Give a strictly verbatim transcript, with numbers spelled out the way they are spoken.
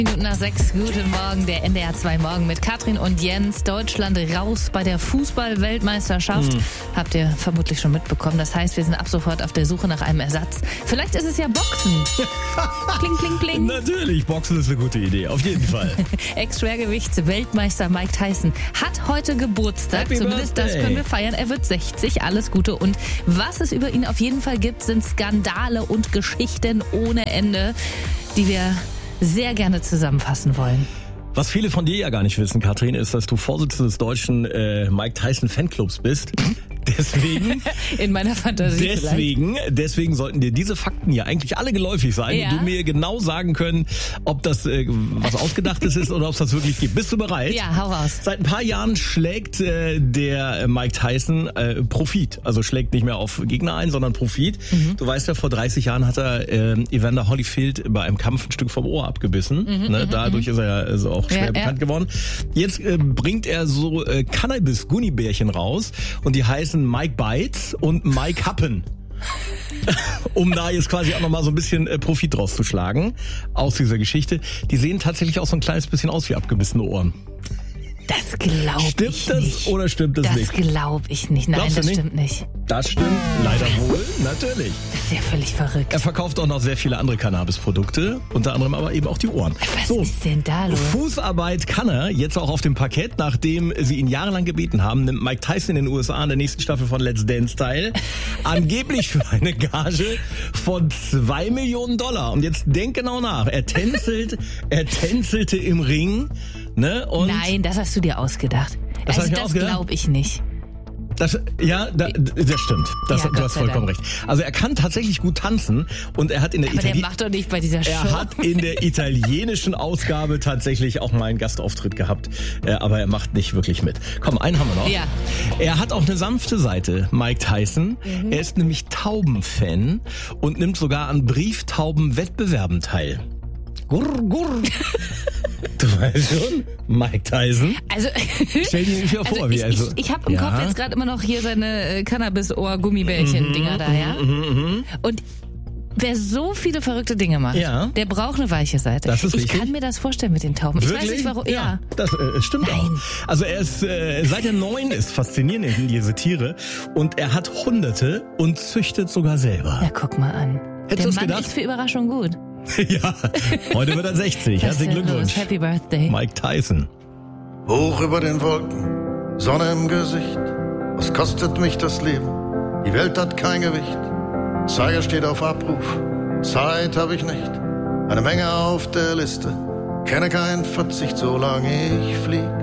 Minuten nach sechs, guten Morgen, der N D R zwei Morgen mit Katrin und Jens. Deutschland raus bei der Fußball-Weltmeisterschaft. Hm. Habt ihr vermutlich schon mitbekommen. Das heißt, wir sind ab sofort auf der Suche nach einem Ersatz. Vielleicht ist es ja Boxen. Kling, kling, kling. Natürlich, Boxen ist eine gute Idee, auf jeden Fall. Ex-Schwergewichts-Weltmeister Mike Tyson hat heute Geburtstag. Happy Zumindest Birthday. Das können wir feiern. Er wird sechzig, alles Gute. Und was es über ihn auf jeden Fall gibt, sind Skandale und Geschichten ohne Ende, die wir sehr gerne zusammenfassen wollen. Was viele von dir ja gar nicht wissen, Katrin, ist, dass du Vorsitzende des deutschen äh, Mike Tyson Fanclubs bist. Deswegen, in meiner Fantasie deswegen, deswegen sollten dir diese Fakten ja eigentlich alle geläufig sein ja. und du mir genau sagen können, ob das äh, was Ausgedachtes ist oder ob es das wirklich gibt. Bist du bereit? Ja, hau raus. Seit ein paar Jahren schlägt äh, der Mike Tyson äh, Profit. Also schlägt nicht mehr auf Gegner ein, sondern Profit. Mhm. Du weißt ja, vor dreißig Jahren hat er äh, Evander Holyfield bei einem Kampf ein Stück vom Ohr abgebissen. Mhm, ne? Dadurch ist er ja also auch schwer ja, bekannt ja. geworden. Jetzt äh, bringt er so äh, Cannabis-Gummibärchen raus und die heißen Mike Bites und Mike Happen. Um da jetzt quasi auch nochmal so ein bisschen äh, Profit draus zu schlagen aus dieser Geschichte. Die sehen tatsächlich auch so ein kleines bisschen aus wie abgebissene Ohren. Das glaube ich nicht. Stimmt das oder stimmt das, das nicht? Das glaube ich nicht. Nein, Glaubst das nicht? stimmt nicht. Das stimmt leider wohl, natürlich. Das ist ja völlig verrückt. Er verkauft auch noch sehr viele andere Cannabisprodukte, unter anderem aber eben auch die Ohren. Was so, ist denn da los? Fußarbeit kann er, jetzt auch auf dem Parkett, nachdem sie ihn jahrelang gebeten haben, nimmt Mike Tyson in den U S A an der nächsten Staffel von Let's Dance teil. Angeblich für eine Gage von zwei Millionen Dollar. Und jetzt denk genau nach. Er tänzelt, er tänzelte im Ring. Ne? Und Nein, das hast du dir ausgedacht. Das, also, das glaube ich nicht. Das, ja, da, das stimmt. Das, ja, du hast vollkommen recht. Also er kann tatsächlich gut tanzen und er hat in der Aber der macht doch nicht bei dieser Show. Er hat in der italienischen Ausgabe tatsächlich auch mal einen Gastauftritt gehabt, aber er macht nicht wirklich mit. Komm, einen haben wir noch. Ja. Er hat auch eine sanfte Seite, Mike Tyson. Mhm. Er ist nämlich Taubenfan und nimmt sogar an Brieftaubenwettbewerben teil. Gurr, gurr. Du weißt schon, Mike Tyson. Also, stell dir nicht vor, also wie ich, also. Ich, ich habe im ja. Kopf jetzt gerade immer noch hier seine äh, Cannabis-Ohr-Gummibärchen-Dinger mhm, da, ja? Mhm, mhm. Und wer so viele verrückte Dinge macht, ja. der braucht eine weiche Seite. Das ist ich richtig. kann mir das vorstellen mit den Tauben. Ich Wirklich? weiß nicht warum. Ja, ja. Das äh, stimmt Nein. auch. Also er ist äh, seit er neun ist faszinierend in diese Tiere und er hat Hunderte und züchtet sogar selber. Ja, guck mal an. Hättest Der du's Mann gedacht? ist für Überraschung gut. Ja, heute wird er sechzig. Herzlichen Glückwunsch. Happy Birthday. Mike Tyson. Hoch über den Wolken, Sonne im Gesicht. Was kostet mich das Leben? Die Welt hat kein Gewicht. Zeiger steht auf Abruf, Zeit habe ich nicht. Eine Menge auf der Liste, kenne keinen Verzicht, solange ich flieg.